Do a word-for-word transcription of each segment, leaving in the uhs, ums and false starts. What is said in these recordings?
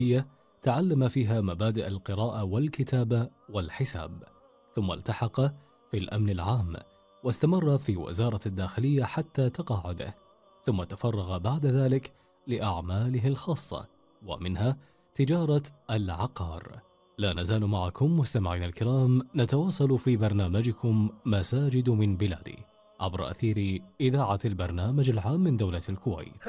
تعلم فيها مبادئ القراءة والكتابة والحساب، ثم التحق في الأمن العام، واستمر في وزارة الداخلية حتى تقاعده، ثم تفرغ بعد ذلك لأعماله الخاصة، ومنها تجارة العقار. لا نزال معكم مستمعين الكرام نتواصل في برنامجكم مساجد من بلادي عبر أثير إذاعة البرنامج العام من دولة الكويت.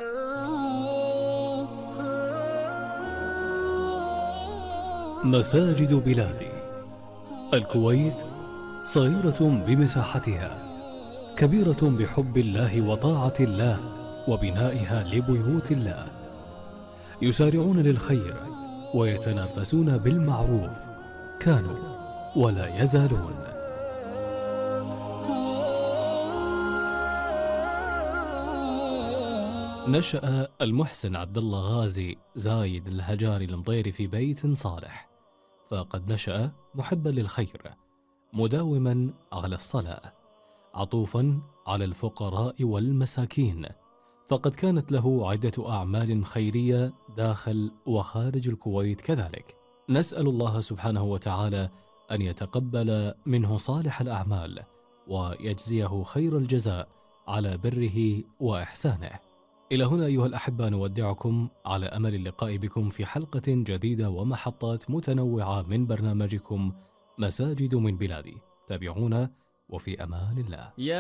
مساجد بلادي. الكويت صغيرة بمساحتها، كبيرة بحب الله وطاعة الله وبنائها لبيوت الله، يسارعون للخير ويتنافسون بالمعروف، كانوا ولا يزالون. نشأ المحسن عبد الله غازي زايد الهجاري المطيري في بيت صالح، فقد نشأ محبا للخير، مداوما على الصلاة، عطوفا على الفقراء والمساكين، فقد كانت له عدة أعمال خيرية داخل وخارج الكويت كذلك. نسأل الله سبحانه وتعالى أن يتقبل منه صالح الأعمال ويجزيه خير الجزاء على بره وإحسانه. إلى هنا أيها الأحبة نودعكم على أمل اللقاء بكم في حلقة جديدة ومحطات متنوعة من برنامجكم مساجد من بلادي. تابعونا وفي أمان الله.